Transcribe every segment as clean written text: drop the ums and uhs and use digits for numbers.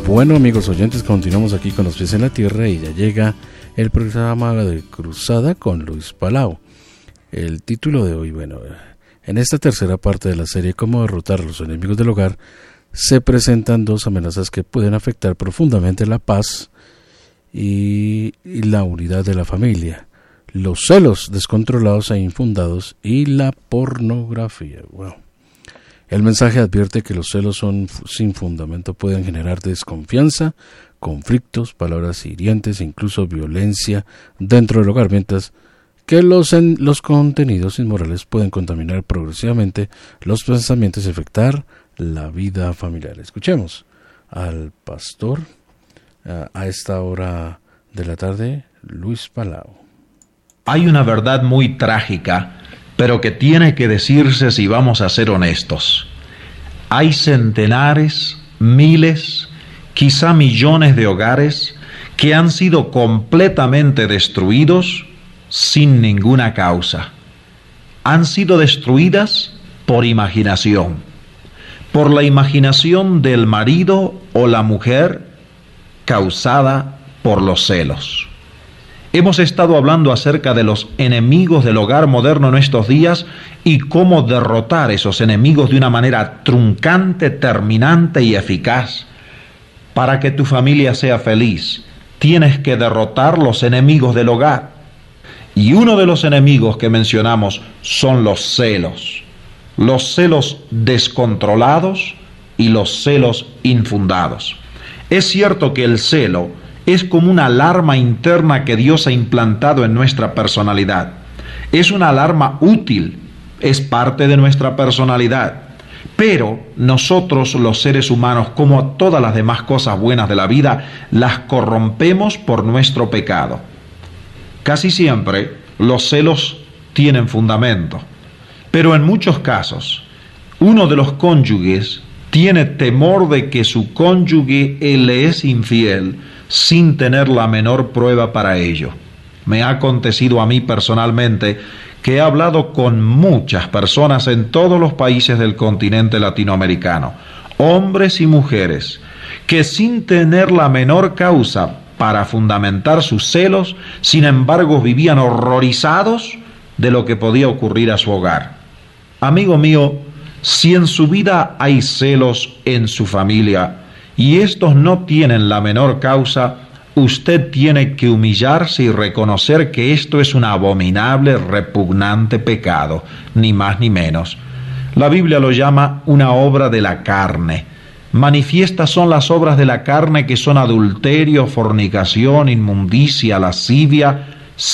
Bueno, amigos oyentes, continuamos aquí con los pies en la tierra y ya llega el programa de Cruzada con Luis Palau. El título de hoy, bueno, en esta tercera parte de la serie Cómo derrotar a los enemigos del hogar, se presentan dos amenazas que pueden afectar profundamente la paz y la unidad de la familia: los celos descontrolados e infundados y la pornografía. Wow. El mensaje advierte que los celos sin fundamento pueden generar desconfianza, conflictos, palabras hirientes e incluso violencia dentro del hogar, mientras que los contenidos inmorales pueden contaminar progresivamente los pensamientos y afectar la vida familiar. Escuchemos al pastor a esta hora de la tarde, Luis Palau. Hay una verdad muy trágica, pero que tiene que decirse si vamos a ser honestos. Hay centenares, miles, quizá millones de hogares que han sido completamente destruidos sin ninguna causa. Han sido destruidas por imaginación, por la imaginación del marido o la mujer causada por los celos. Hemos estado hablando acerca de los enemigos del hogar moderno en estos días y cómo derrotar esos enemigos de una manera truncante, terminante y eficaz. Para que tu familia sea feliz, tienes que derrotar los enemigos del hogar. Y uno de los enemigos que mencionamos son los celos descontrolados y los celos infundados. Es cierto que el celo es como una alarma interna que Dios ha implantado en nuestra personalidad. Es una alarma útil, es parte de nuestra personalidad. Pero nosotros, los seres humanos, como todas las demás cosas buenas de la vida, las corrompemos por nuestro pecado. Casi siempre los celos tienen fundamento, pero en muchos casos uno de los cónyuges tiene temor de que su cónyuge le es infiel sin tener la menor prueba para ello. Me ha acontecido a mí personalmente que he hablado con muchas personas en todos los países del continente latinoamericano, hombres y mujeres, que sin tener la menor causa para fundamentar sus celos, sin embargo vivían horrorizados de lo que podía ocurrir a su hogar. Amigo mío, si en su vida hay celos en su familia y estos no tienen la menor causa, usted tiene que humillarse y reconocer que esto es un abominable, repugnante pecado, ni más ni menos. La Biblia lo llama una obra de la carne. Manifiestas son las obras de la carne, que son adulterio, fornicación, inmundicia, lascivia,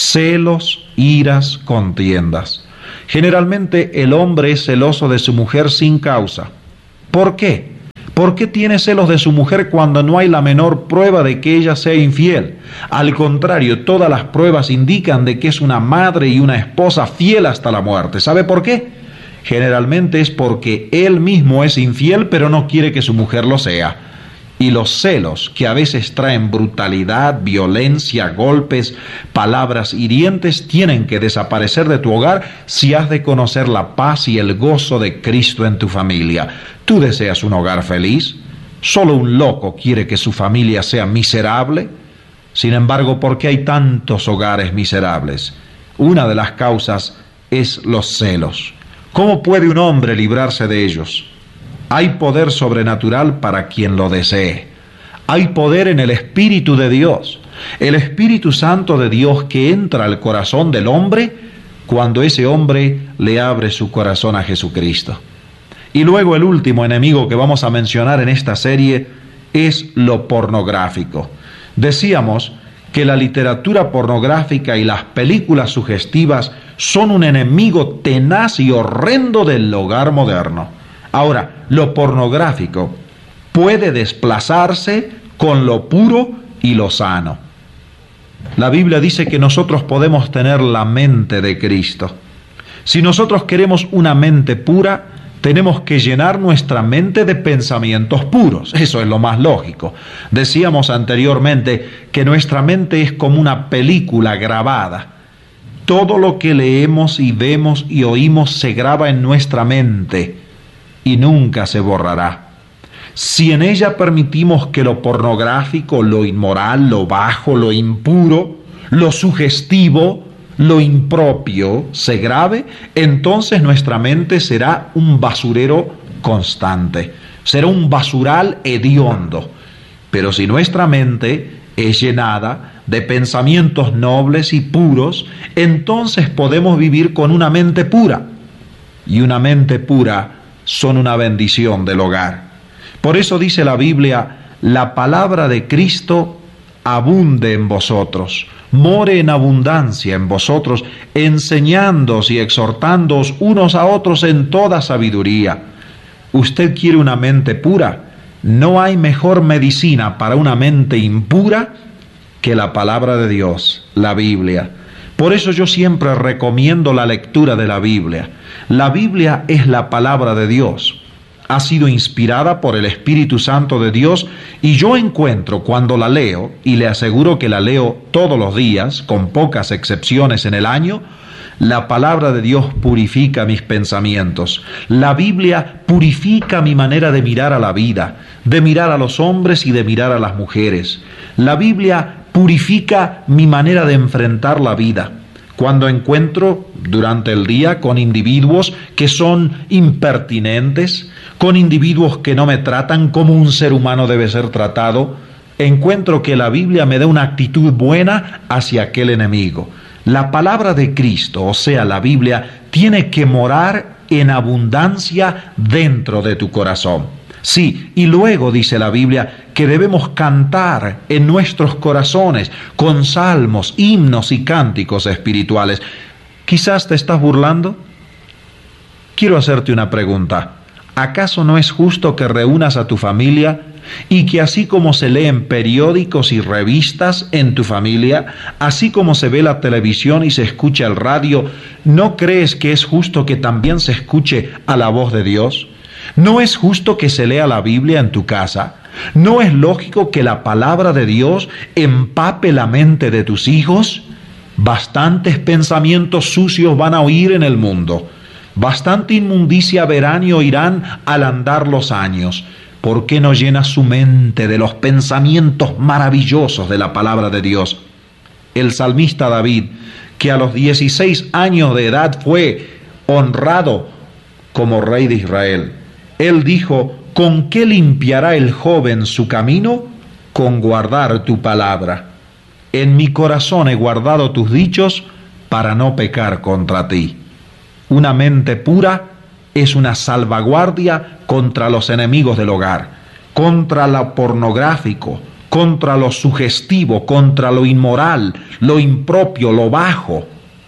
celos, iras, contiendas. Generalmente el hombre es celoso de su mujer sin causa. ¿Por qué? ¿Por qué tiene celos de su mujer cuando no hay la menor prueba de que ella sea infiel? Al contrario, todas las pruebas indican de que es una madre y una esposa fiel hasta la muerte. ¿Sabe por qué? Generalmente es porque él mismo es infiel, pero no quiere que su mujer lo sea. Y los celos, que a veces traen brutalidad, violencia, golpes, palabras hirientes, tienen que desaparecer de tu hogar si has de conocer la paz y el gozo de Cristo en tu familia. ¿Tú deseas un hogar feliz? ¿Solo un loco quiere que su familia sea miserable? Sin embargo, ¿por qué hay tantos hogares miserables? Una de las causas es los celos. ¿Cómo puede un hombre librarse de ellos? Hay poder sobrenatural para quien lo desee. Hay poder en el Espíritu de Dios, el Espíritu Santo de Dios que entra al corazón del hombre cuando ese hombre le abre su corazón a Jesucristo. Y luego el último enemigo que vamos a mencionar en esta serie es lo pornográfico. Decíamos que la literatura pornográfica y las películas sugestivas son un enemigo tenaz y horrendo del hogar moderno. Ahora, lo pornográfico puede desplazarse con lo puro y lo sano. La Biblia dice que nosotros podemos tener la mente de Cristo. Si nosotros queremos una mente pura, tenemos que llenar nuestra mente de pensamientos puros. Eso es lo más lógico. Decíamos anteriormente que nuestra mente es como una película grabada. Todo lo que leemos y vemos y oímos se graba en nuestra mente y nunca se borrará. si en ella permitimos que lo pornográfico, lo inmoral, lo bajo, lo impuro, lo sugestivo, lo impropio se grave, entonces nuestra mente será un basurero constante, será un basural hediondo. Pero si nuestra mente es llenada de pensamientos nobles y puros, entonces podemos vivir con una mente pura. Y una mente pura son una bendición del hogar. Por eso dice la Biblia, la palabra de Cristo abunde en vosotros, more en abundancia en vosotros, enseñándoos y exhortándoos unos a otros en toda sabiduría. ¿Usted quiere una mente pura? No hay mejor medicina para una mente impura que la palabra de Dios, la Biblia. Por eso yo siempre recomiendo la lectura de la Biblia. La Biblia es la palabra de Dios. Ha sido inspirada por el Espíritu Santo de Dios y yo encuentro cuando la leo, y le aseguro que la leo todos los días, con pocas excepciones en el año, la palabra de Dios purifica mis pensamientos. La Biblia purifica mi manera de mirar a la vida, de mirar a los hombres y de mirar a las mujeres. La Biblia purifica mi manera de enfrentar la vida. Cuando encuentro durante el día con individuos que son impertinentes, con individuos que no me tratan como un ser humano debe ser tratado, encuentro que la Biblia me da una actitud buena hacia aquel enemigo. La palabra de Cristo, o sea, la Biblia, tiene que morar en abundancia dentro de tu corazón. Sí, y luego dice la Biblia que debemos cantar en nuestros corazones con salmos, himnos y cánticos espirituales. ¿Quizás te estás burlando? Quiero hacerte una pregunta. ¿Acaso no es justo que reúnas a tu familia y que así como se leen periódicos y revistas en tu familia, así como se ve la televisión y se escucha el radio, ¿no crees que es justo que también se escuche a la voz de Dios? ¿No es justo que se lea la Biblia en tu casa? ¿No es lógico que la palabra de Dios empape la mente de tus hijos? Bastantes pensamientos sucios van a oír en el mundo. Bastante inmundicia verán y oirán al andar los años. ¿Por qué no llenas su mente de los pensamientos maravillosos de la palabra de Dios? El salmista David, que a los 16 años de edad fue honrado como rey de Israel, él dijo, ¿con qué limpiará el joven su camino? Con guardar tu palabra. En mi corazón he guardado tus dichos para no pecar contra ti. Una mente pura es una salvaguardia contra los enemigos del hogar, contra lo pornográfico, contra lo sugestivo, contra lo inmoral, lo impropio, lo bajo.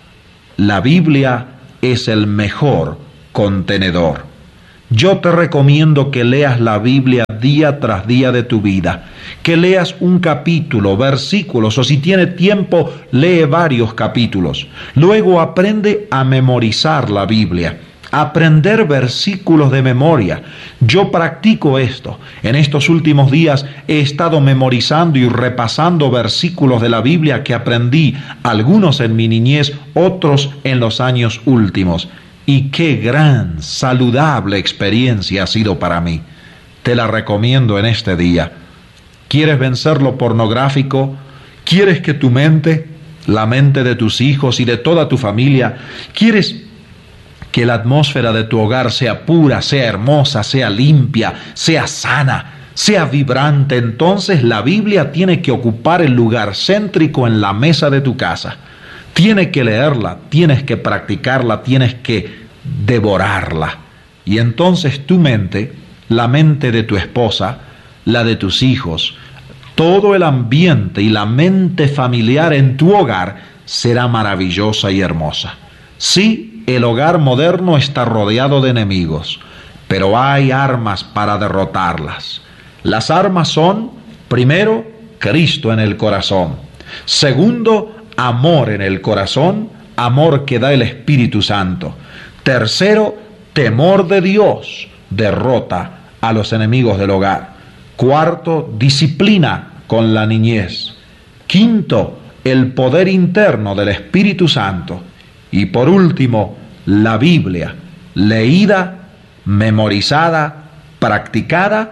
La Biblia es el mejor contenedor. Yo te recomiendo que leas la Biblia día tras día de tu vida, que leas un capítulo, versículos, o si tiene tiempo, lee varios capítulos. Luego aprende a memorizar la Biblia, aprender versículos de memoria. Yo practico esto. En estos últimos días he estado memorizando y repasando versículos de la Biblia que aprendí, algunos en mi niñez, otros en los años últimos. Y qué gran, saludable experiencia ha sido para mí. Te la recomiendo en este día. ¿Quieres vencer lo pornográfico? ¿Quieres que tu mente, la mente de tus hijos y de toda tu familia, quieres que la atmósfera de tu hogar sea pura, sea hermosa, sea limpia, sea sana, sea vibrante? Entonces la Biblia tiene que ocupar el lugar céntrico en la mesa de tu casa. Tienes que leerla, tienes que practicarla, tienes que devorarla. Y entonces tu mente, la mente de tu esposa, la de tus hijos, todo el ambiente y la mente familiar en tu hogar será maravillosa y hermosa. Sí, el hogar moderno está rodeado de enemigos, pero hay armas para derrotarlas. Las armas son, primero, Cristo en el corazón. Segundo, amor en el corazón, amor que da el Espíritu Santo. Tercero, temor de Dios, derrota a los enemigos del hogar. Cuarto, disciplina con la niñez. Quinto, el poder interno del Espíritu Santo. Y por último, la Biblia, leída, memorizada, practicada,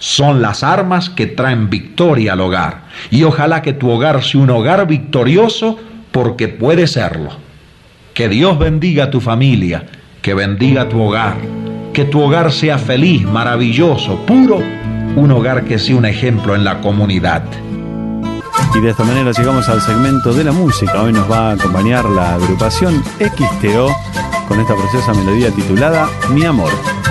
son las armas que traen victoria al hogar. Y ojalá que tu hogar sea un hogar victorioso, porque puede serlo. Que Dios bendiga a tu familia, que bendiga tu hogar, que tu hogar sea feliz, maravilloso, puro, un hogar que sea un ejemplo en la comunidad. Y de esta manera llegamos al segmento de la música. Hoy nos va a acompañar la agrupación XTO con esta preciosa melodía titulada Mi Amor.